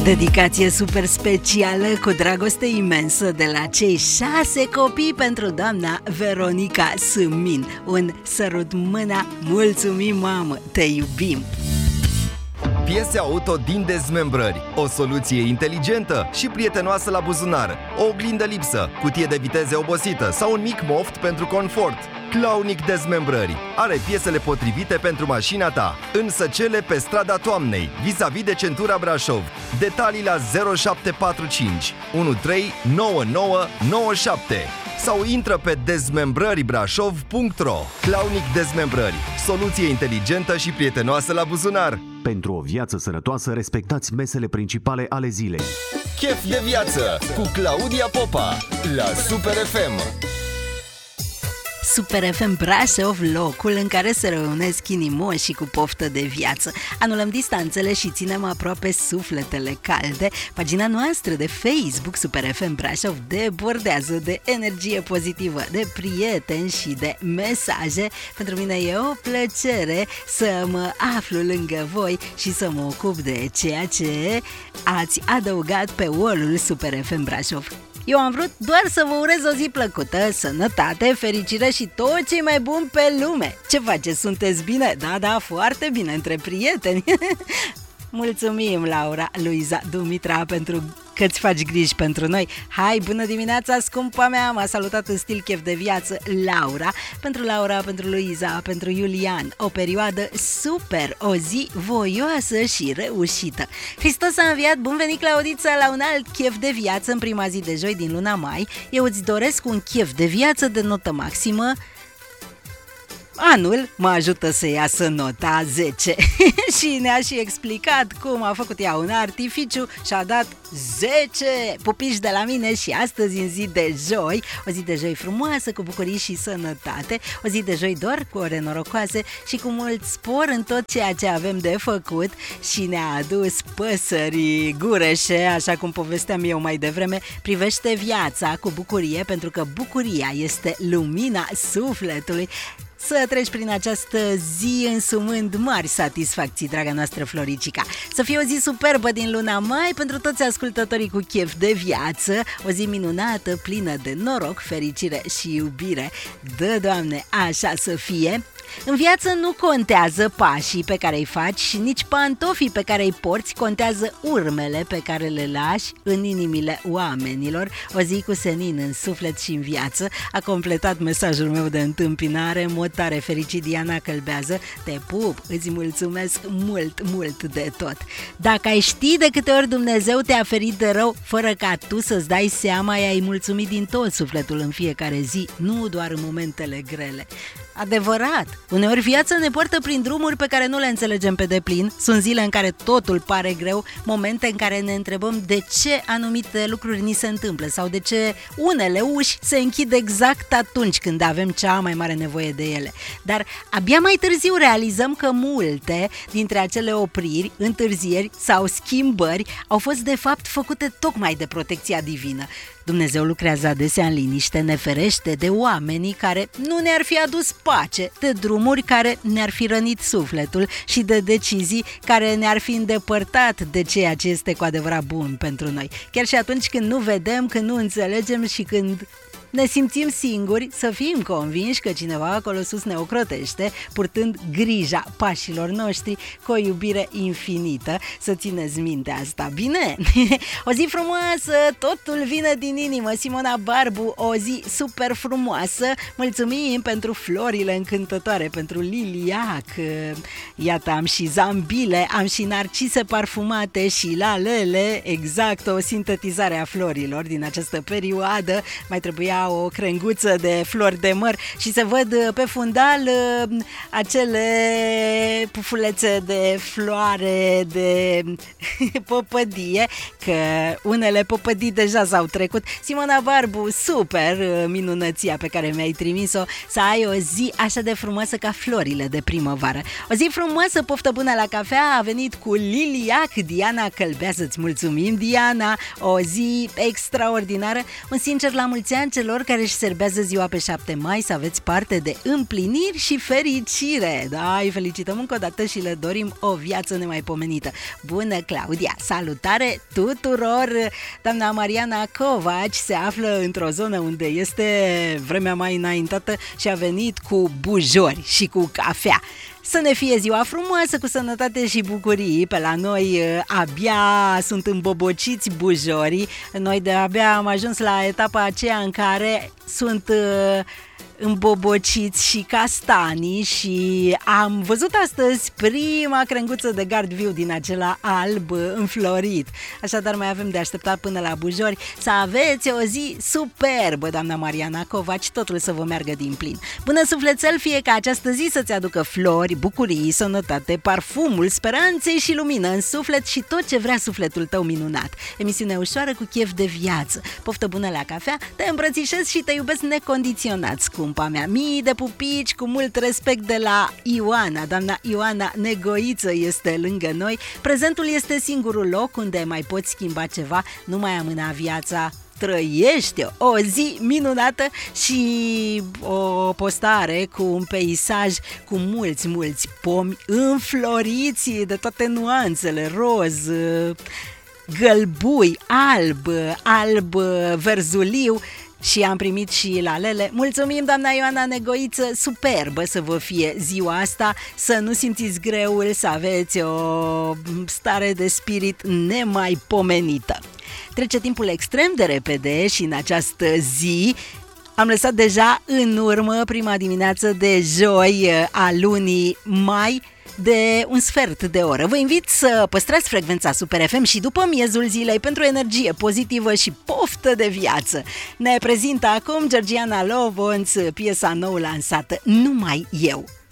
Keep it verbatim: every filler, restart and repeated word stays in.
Dedicație super specială cu dragoste imensă de la cei șase copii pentru doamna Veronica Sâmin. Un sărut mâna, mulțumim mamă, te iubim! Piese auto din dezmembrări, o soluție inteligentă și prietenoasă la buzunar, o oglindă lipsă, cutie de viteze obosită sau un mic moft pentru confort. Claunic Dezmembrări are piesele potrivite pentru mașina ta, însă cele pe strada Toamnei, vis-a-vis de centura Brașov. Detalii la zero șapte patru cinci unu trei nouă nouă nouă șapte sau intră pe dezmembrări brașov punct ro. Claunic Dezmembrări, soluție inteligentă și prietenoasă la buzunar. Pentru o viață sănătoasă, respectați mesele principale ale zilei. Chef de viață cu Claudia Popa la Super F M. Super F M Brașov, locul în care se reunesc inimoșii cu poftă de viață. Anulăm distanțele și ținem aproape sufletele calde. Pagina noastră de Facebook Super F M Brașov debordează de energie pozitivă, de prieteni și de mesaje. Pentru mine e o plăcere să mă aflu lângă voi și să mă ocup de ceea ce ați adăugat pe wall-ul Super F M Brașov. Eu am vrut doar să vă urez o zi plăcută, sănătate, fericire și tot ce mai bun pe lume. Ce faceți? Sunteți bine? Da, da, foarte bine, între prieteni. Mulțumim, Laura, Luiza, Dumitra, pentru că-ți faci griji pentru noi. Hai, bună dimineața, scumpa mea! M-a salutat în stil chef de viață Laura. Pentru Laura, pentru Luiza, pentru Iulian, o perioadă super, o zi voioasă și reușită. Hristos a înviat, bun venit, Claudița, la un alt chef de viață în prima zi de joi din luna mai. Eu îți doresc un chef de viață de notă maximă. Anul mă ajută să iasă nota zece și ne-a și explicat cum a făcut ea un artificiu și a dat zece pupici de la mine și astăzi în zi de joi, o zi de joi frumoasă, cu bucurii și sănătate, o zi de joi doar cu ore norocoase și cu mult spor în tot ceea ce avem de făcut și ne-a adus păsării gureșe, așa cum povesteam eu mai devreme. Privește viața cu bucurie, pentru că bucuria este lumina sufletului. Să treci prin această zi însumând mari satisfacții, draga noastră Floricica. Să fie o zi superbă din luna mai pentru toți ascultătorii cu chef de viață, o zi minunată, plină de noroc, fericire și iubire. Dă, Doamne, așa să fie! În viață nu contează pașii pe care îi faci și nici pantofii pe care îi porți, contează urmele pe care le lași în inimile oamenilor. O zi cu senin în suflet și în viață a completat mesajul meu de întâmpinare. În mod tare fericit, Diana Călbează, te pup, îți mulțumesc mult, mult de tot. Dacă ai ști de câte ori Dumnezeu te-a ferit de rău, fără ca tu să-ți dai seama, i-ai mulțumit din tot sufletul în fiecare zi, nu doar în momentele grele. Adevărat, uneori viața ne poartă prin drumuri pe care nu le înțelegem pe deplin. Sunt zile în care totul pare greu, momente în care ne întrebăm de ce anumite lucruri ni se întâmplă sau de ce unele uși se închid exact atunci când avem cea mai mare nevoie de ele. Dar abia mai târziu realizăm că multe dintre acele opriri, întârzieri sau schimbări au fost de fapt făcute tocmai de protecția divină. Dumnezeu lucrează adesea în liniște, ne ferește de oamenii care nu ne-ar fi adus pace, de drumuri care ne-ar fi rănit sufletul și de decizii care ne-ar fi îndepărtat de ceea ce este cu adevărat bun pentru noi. Chiar și atunci când nu vedem, când nu înțelegem și când ne simțim singuri, să fim convinși că cineva acolo sus ne ocrotește, purtând grija pașilor noștri cu o iubire infinită. Să țineți minte asta, bine? O zi frumoasă, totul vine din inimă. Simona Barbu, o zi super frumoasă. Mulțumim pentru florile încântătoare, pentru liliac. Iată, am și zambile, am și narcise parfumate și lalele, exact o sintetizare a florilor din această perioadă. Mai trebuia o crenguță de flori de măr și se văd pe fundal uh, acele pufulețe de floare de popădie, că unele popădii deja s-au trecut. Simona Barbu, super minunăția pe care mi-ai trimis-o, să ai o zi așa de frumoasă ca florile de primăvară. O zi frumoasă, poftă bună la cafea, a venit cu liliac Diana Călbează, îți mulțumim, Diana, o zi extraordinară, un sincer la mulți ani celor celor care își serbează ziua pe șapte mai să aveți parte de împliniri și fericire. Da, îi felicităm încă o dată și le dorim o viață nemaipomenită. Bună, Claudia! Salutare tuturor! Doamna Mariana Covaci se află într-o zonă unde este vremea mai înaintată și a venit cu bujori și cu cafea. Să ne fie ziua frumoasă, cu sănătate și bucurii. Pe la noi abia sunt îmbobociți bujorii. Noi de-abia am ajuns la etapa aceea în care sunt îmbobociți și castanii și am văzut astăzi prima crenguță de gardviu din acela alb înflorit. Așadar mai avem de așteptat până la bujori. Să aveți o zi superbă, doamna Mariana Covaci, totul să vă meargă din plin. Bună sufletel, fie ca această zi să-ți aducă flori, bucurii, sănătate, parfumul speranței și lumină în suflet și tot ce vrea sufletul tău minunat. Emisiune ușoară cu chef de viață. Poftă bună la cafea, te îmbrățișez și te iubesc necondiționat, scumpa mea. Mii de pupici cu mult respect de la Ioana. Doamna Ioana Negoiță este lângă noi. Prezentul este singurul loc unde mai poți schimba ceva, nu mai amâna viața. Trăiește o zi minunată și o postare cu un peisaj cu mulți, mulți pomi înfloriți de toate nuanțele, roz, gălbui, alb, alb verzuliu. Și am primit și lalele. Mulțumim, doamna Ioana Negoiță, superbă să vă fie ziua asta, să nu simțiți greul, să aveți o stare de spirit nemaipomenită. Trece timpul extrem de repede și în această zi am lăsat deja în urmă prima dimineață de joi a lunii mai de un sfert de oră. Vă invit să păstrați frecvența Super F M și după miezul zilei pentru energie pozitivă și poftă de viață. Ne prezintă acum Georgiana Lovonț piesa nou lansată, Numai Eu.